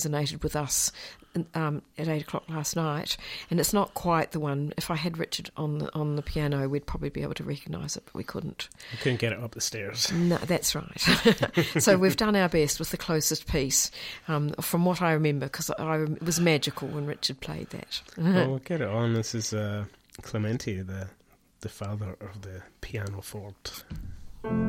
resonated with us at 8 o'clock last night, and it's not quite the one. If I had Richard on the piano, we'd probably be able to recognise it, but we couldn't. You couldn't get it up the stairs. No, that's right. So we've done our best with the closest piece, from what I remember, because it was magical when Richard played that. Well, we'll get it on. This is Clementi, the father of the pianoforte.